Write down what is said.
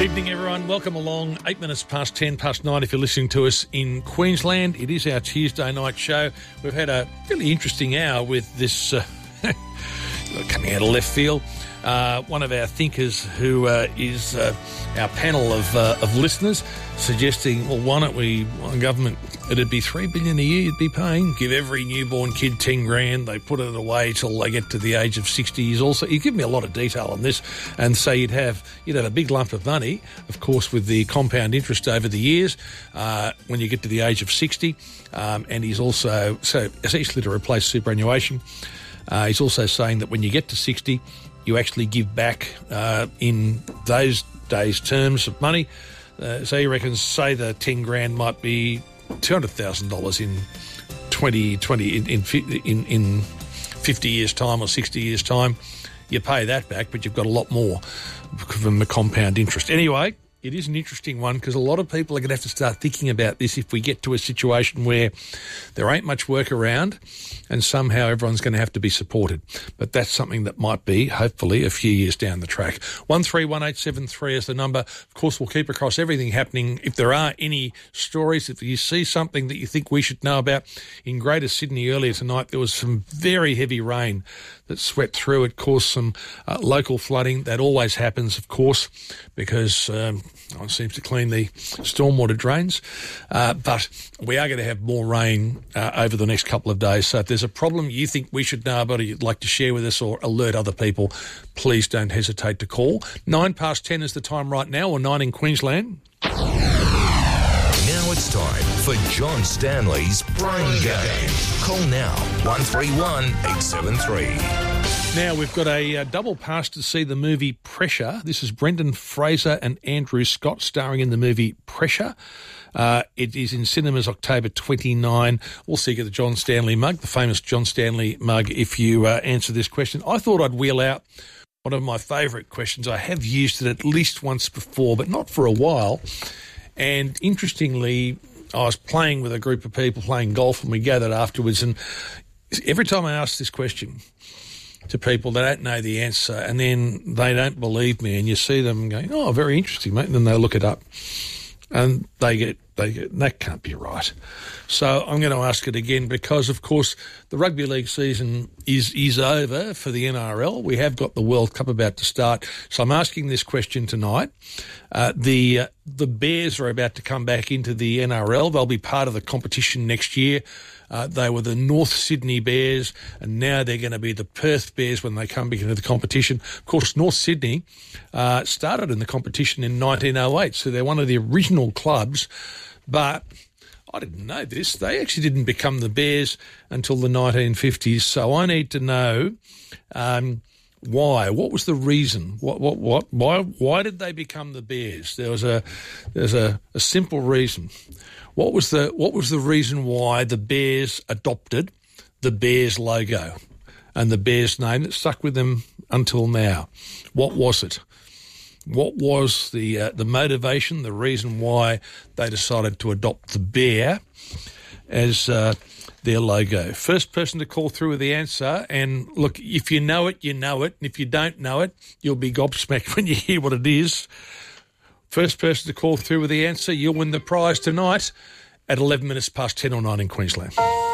Evening, everyone. Welcome along. 8 minutes past 10, past 9 if you're listening to us in Queensland. It is our Tuesday night show. We've had a really interesting hour with this coming out of left field. One of our thinkers who is our panel of listeners suggesting, well, why don't we, government, it'd be $3 billion a year you'd be paying, give every newborn kid 10 grand, they put it away till they get to the age of 60 years also. You give me a lot of detail on this, and so you'd have a big lump of money, of course, with the compound interest over the years when you get to the age of 60, and he's also, so essentially to replace superannuation, he's also saying that when you get to 60, you actually give back in those days' terms of money. So he reckons, say the 10 grand might be $200,000 in 2020 in 50 years' time or 60 years' time. You pay that back, but you've got a lot more from the compound interest. Anyway, it is an interesting one because a lot of people are going to have to start thinking about this if we get to a situation where there ain't much work around and somehow everyone's going to have to be supported. But that's something that might be, hopefully, a few years down the track. 131873 is the number. Of course, we'll keep across everything happening. If there are any stories, if you see something that you think we should know about, in Greater Sydney earlier tonight, there was some very heavy rain that swept through. It caused some local flooding. That always happens, of course, because it seems to clean the stormwater drains. But we are going to have more rain over the next couple of days. So if there's a problem you think we should know about or you'd like to share with us or alert other people, please don't hesitate to call. 9 past 10 is the time right now, or 9 in Queensland. Now it's time for John Stanley's Brain Game. Call now, 131 873. Now, we've got a double pass to see the movie Pressure. This is Brendan Fraser and Andrew Scott starring in the movie Pressure. It is in cinemas October 29. Also, you get the John Stanley mug, the famous John Stanley mug, if you answer this question. I thought I'd wheel out one of my favourite questions. I have used it at least once before, but not for a while. And interestingly, I was playing with a group of people playing golf, and we gathered afterwards, and every time I ask this question to people, they don't know the answer, and then they don't believe me, and you see them going, oh, very interesting, mate, and then they look it up, and they get that can't be right. So I'm going to ask it again because, of course, the rugby league season is over for the NRL. We have got the World Cup about to start. So I'm asking this question tonight. The Bears are about to come back into the NRL. They'll be part of the competition next year. They were the North Sydney Bears, and now they're going to be the Perth Bears when they come back into the competition. Of course, North Sydney started in the competition in 1908, so they're one of the original clubs. But I didn't know this. They actually didn't become the Bears until the 1950s. So I need to know why. What was the reason? Why did they become the Bears? There's a simple reason. What was the reason why the Bears adopted the Bears logo and the Bears name that stuck with them until now? What was it? What was the motivation, the reason why they decided to adopt the bear as their logo? First person to call through with the answer, and look, if you know it, you know it, and if you don't know it, you'll be gobsmacked when you hear what it is. First person to call through with the answer, you'll win the prize tonight at 11 minutes past 10 or 9 in Queensland.